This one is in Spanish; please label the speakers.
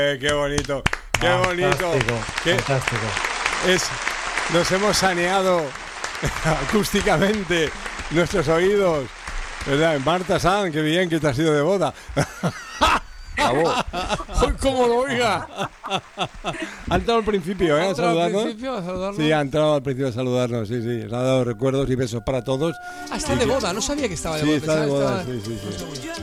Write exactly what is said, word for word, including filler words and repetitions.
Speaker 1: Eh, qué bonito, qué
Speaker 2: Fantástico,
Speaker 1: bonito. Qué,
Speaker 2: fantástico.
Speaker 1: es, nos hemos saneado acústicamente nuestros oídos. ¿Verdad? Marta Sanz, qué bien que te has ido de boda.
Speaker 3: Bravo.
Speaker 1: ¿Cómo lo oiga? Ha entrado al principio, ¿eh? A
Speaker 4: ¿Ha entrado al
Speaker 1: saludarnos.
Speaker 4: principio a saludarnos?
Speaker 1: Sí, ha entrado al principio a saludarnos, sí, sí. Le ha dado recuerdos y besos para todos.
Speaker 4: Ah, está de boda, no sabía que estaba de
Speaker 1: Sí,
Speaker 4: boda.
Speaker 1: está de
Speaker 4: pensaba que
Speaker 1: boda,
Speaker 4: estaba-
Speaker 1: sí, sí, sí.